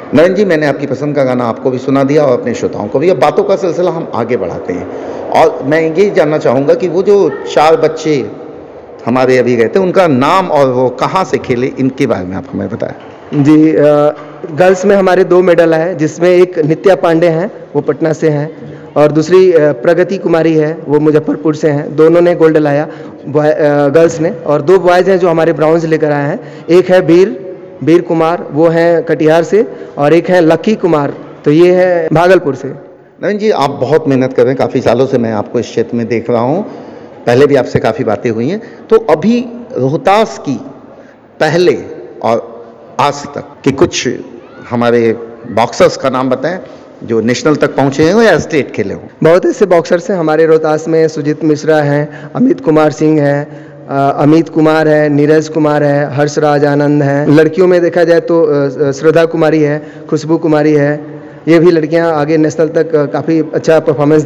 नयन जी, मैंने आपकी पसंद का गाना आपको भी सुना दिया और अपने श्रोताओं को भी। अब बातों का सिलसिला हम आगे बढ़ाते हैं और मैं ये जानना चाहूँगा कि वो जो 4 बच्चे हमारे अभी गए थे, उनका नाम और वो कहाँ से खेले, इनके बारे में आप हमें बताएं। जी, गर्ल्स में हमारे 2 मेडल हैं, जिसमें एक नित्या पांडे हैं, वो पटना से हैं, और दूसरी प्रगति कुमारी है, वो मुजफ्फरपुर से हैं। दोनों ने गोल्ड लाया गर्ल्स ने, और 2 बॉयज़ हैं जो हमारे ब्रॉन्ज लेकर आए हैं। एक है वीर कुमार, वो हैं कटिहार से, और एक है लकी कुमार, तो ये है भागलपुर से। नयन जी, आप बहुत मेहनत कर रहे हैं, काफ़ी सालों से मैं आपको इस क्षेत्र में देख रहा हूँ, पहले भी आपसे काफ़ी बातें हुई हैं। तो अभी रोहतास की पहले और आज तक के कुछ हमारे बॉक्सर्स का नाम बताएं जो नेशनल तक पहुँचे हों या स्टेट खेले हों। बहुत ऐसे बॉक्सर्स हैं हमारे रोहतास में। सुजीत मिश्रा हैं, अमित कुमार सिंह हैं, अमित कुमार है, नीरज कुमार है, हर्षराज आनंद हैं। लड़कियों में देखा जाए तो श्रद्धा कुमारी है, खुशबू कुमारी है। ये भी लड़कियां आगे नेशनल तक काफ़ी अच्छा परफॉर्मेंस